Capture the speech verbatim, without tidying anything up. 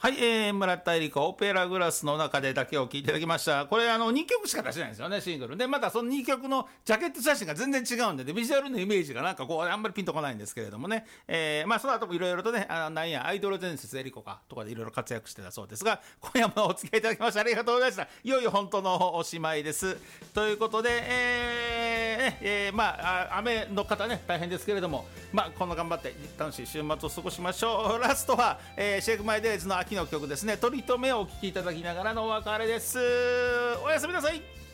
はい、えー、村田恵理子オペラグラスの中でだけを聴いていただきました。これあのにきょくしか出してないんですよね、シングルで。またそのにきょくのジャケット写真が全然違うんで、でビジュアルのイメージがなんかこうあんまりピンとこないんですけれどもね、えー、まあその後もいろいろとね、あのなんやアイドル伝説恵理子かとかでいろいろ活躍してたそうですが、今夜もお付き合いいただきましてありがとうございました。いよいよ本当のおしまいです。ということで、えーえー、まあ雨の方ね大変ですけれども、まあこんな頑張って楽しい週末を過ごしましょう。ラストは、えー、シェイクマイデイズの秋の曲ですね、取り留めをお聴きいただきながらのお別れです。おやすみなさい。